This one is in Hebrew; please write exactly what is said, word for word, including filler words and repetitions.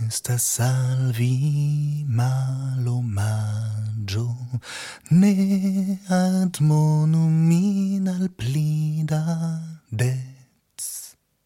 sta salvi malomaggio, ne admonum in al plida,